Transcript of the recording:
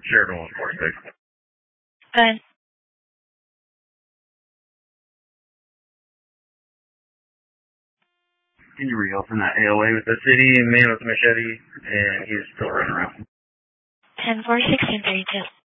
Sheridan 146. Good. Can you reopen that AOA with the city? Man with a machete, and he's still running around. 10-4, 1632.